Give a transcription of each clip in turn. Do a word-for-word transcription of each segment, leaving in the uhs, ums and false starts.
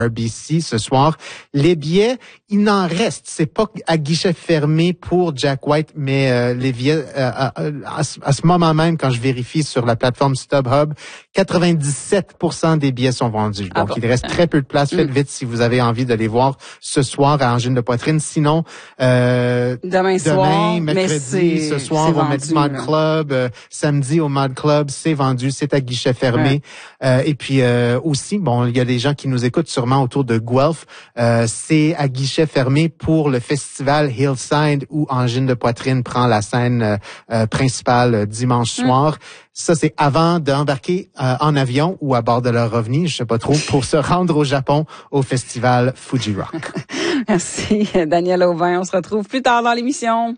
R B C ce soir. Les billets, il n'en reste. C'est pas à guichet fermé pour Jack White, mais euh, les billets, euh, à, à, à ce moment même, quand je vérifie sur la plateforme StubHub, quatre-vingt-dix-sept pour cent des billets sont vendus. Donc, ah bon. Il reste très peu de place. Faites mm. vite si vous avez envie de les voir ce soir à Angine de Poitrine. Sinon, euh, demain, demain soir, mercredi, ce soir, on met du Mod Club. Euh, samedi au Mod Club, c'est vendu. C'est à guichet fermé. Ouais. Euh, et puis euh, aussi, bon, il y a des gens qui nous écoutent sûrement autour de Guelph. Euh, c'est à guichet fermé pour le festival Hillside où Angine de Poitrine prend la scène euh, euh, principale euh, dimanche soir. Mm. Ça, c'est avant d'embarquer euh, en avion ou à bord de leur revenu, je sais pas trop, pour se rendre au Japon au festival Fuji Rock. Merci, Daniel Auvin. On se retrouve plus tard dans l'émission.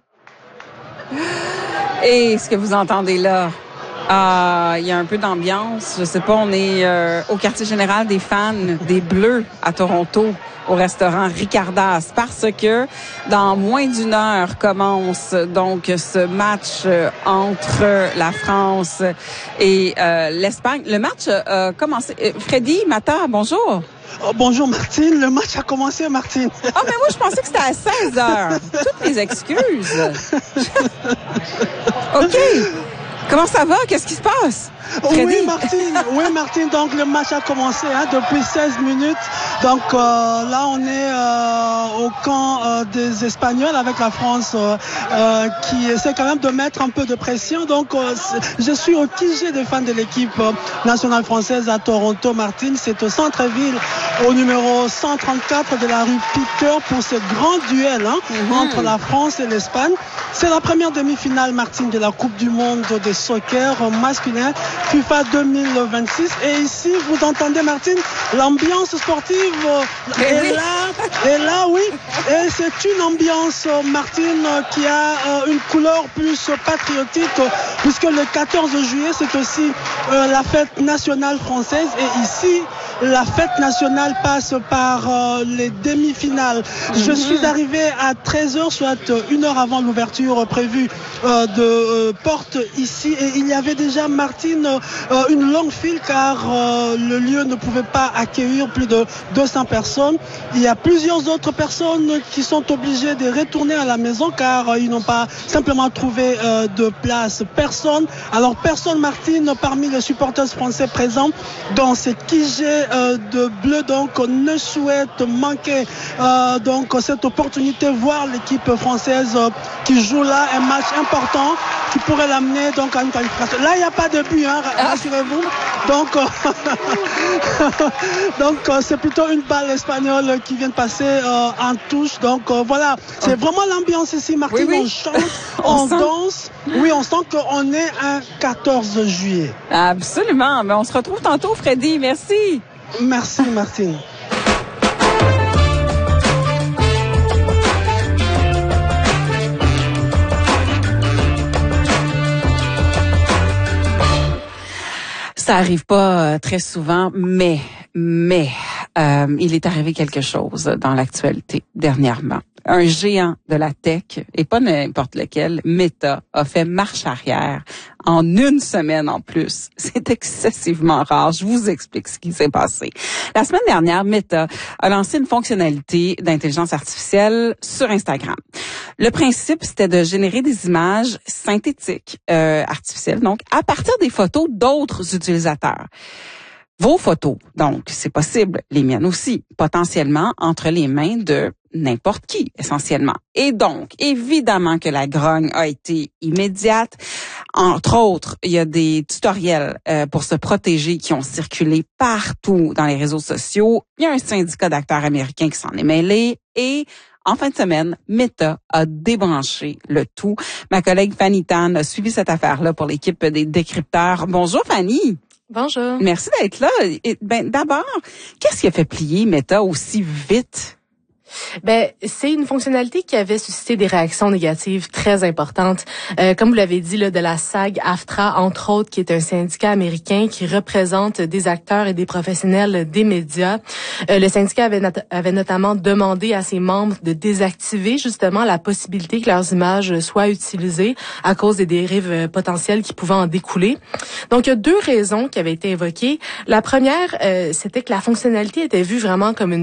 Et ce que vous entendez là, ah, il y a un peu d'ambiance. Je sais pas, on est euh, au quartier général des fans des Bleus à Toronto, au restaurant Ricardas, parce que dans moins d'une heure commence donc ce match entre la France et euh, l'Espagne. Le match a commencé. Freddy Mata, bonjour. Oh, bonjour Martine, le match a commencé Martine. Ah oh, mais moi je pensais que c'était à seize heures. Toutes mes excuses. OK. Comment ça va? Qu'est-ce qui se passe? Freddy? Oui, Martine. Oui, Martine. Donc, le match a commencé hein, depuis seize minutes. Donc, euh, là, on est euh, au camp euh, des Espagnols avec la France euh, euh, qui essaie quand même de mettre un peu de pression. Donc, euh, je suis au Q G des fans de l'équipe euh, nationale française à Toronto, Martine. C'est au centre-ville, au numéro cent trente-quatre de la rue Peter pour ce grand duel hein, mm-hmm. entre la France et l'Espagne. C'est la première demi-finale, Martine, de la Coupe du Monde de soccer masculin FIFA deux mille vingt-six. Et ici, vous entendez, Martine, l'ambiance sportive est oui. là. Et là, oui. Et c'est une ambiance, Martine, qui a une couleur plus patriotique, puisque le quatorze juillet, c'est aussi la fête nationale française. Et ici, la fête nationale passe par euh, les demi-finales. Mm-hmm. Je suis arrivé à treize heures, soit une heure avant l'ouverture prévue euh, de euh, porte ici. Et il y avait déjà, Martine, euh, une longue file car euh, le lieu ne pouvait pas accueillir plus de deux cents personnes. Il y a plusieurs autres personnes qui sont obligées de retourner à la maison car euh, ils n'ont pas simplement trouvé euh, de place. Personne, alors personne, Martine, parmi les supporters français présents dans cette Q G Euh, de bleu donc ne souhaite manquer euh, donc cette opportunité voir l'équipe française euh, qui joue là un match important qui pourrait l'amener donc à une qualification. Là il n'y a pas de but hein, rassurez-vous. Donc euh, donc euh, c'est plutôt une balle espagnole qui vient de passer euh, en touche. Donc euh, voilà, c'est vraiment l'ambiance ici, Martine. Oui, oui. On chante, on, on danse. Oui, on sent qu'on est un quatorze juillet. Absolument, mais on se retrouve tantôt, Freddy. Merci. Merci, Martine. Ça arrive pas euh, très souvent, mais, mais, euh, il est arrivé quelque chose dans l'actualité dernièrement. Un géant de la tech, et pas n'importe lequel, Meta, a fait marche arrière en une semaine en plus. C'est excessivement rare. Je vous explique ce qui s'est passé. La semaine dernière, Meta a lancé une fonctionnalité d'intelligence artificielle sur Instagram. Le principe, c'était de générer des images synthétiques, euh, artificielles, donc à partir des photos d'autres utilisateurs. Vos photos, donc, c'est possible, les miennes aussi, potentiellement entre les mains de n'importe qui, essentiellement. Et donc, évidemment que la grogne a été immédiate. Entre autres, il y a des tutoriels euh, pour se protéger qui ont circulé partout dans les réseaux sociaux. Il y a un syndicat d'acteurs américains qui s'en est mêlé et en fin de semaine, Meta a débranché le tout. Ma collègue Fanny Tan a suivi cette affaire-là pour l'équipe des décrypteurs. Bonjour Fanny. Bonjour. Merci d'être là. Et, ben, d'abord, qu'est-ce qui a fait plier Meta aussi vite? Ben, c'est une fonctionnalité qui avait suscité des réactions négatives très importantes. Euh, comme vous l'avez dit, là, de la SAG-AFTRA, entre autres, qui est un syndicat américain qui représente des acteurs et des professionnels des médias. Euh, le syndicat avait, not- avait notamment demandé à ses membres de désactiver justement la possibilité que leurs images soient utilisées à cause des dérives potentielles qui pouvaient en découler. Donc, il y a deux raisons qui avaient été évoquées. La première, euh, c'était que la fonctionnalité était vue vraiment comme une